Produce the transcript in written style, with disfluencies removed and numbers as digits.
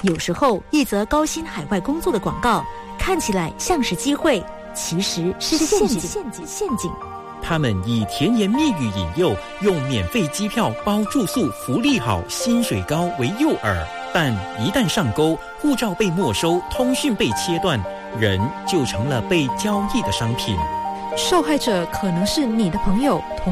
有时候，一则高薪海外工作的广告看起来像是机会，其实是陷阱。 他们以甜言蜜语引诱，用免费机票、包住宿、福利好、薪水高为诱饵，但一旦上钩，护照被没收，通讯被切断，人就成了被交易的商品。 受害者可能是你的朋友、同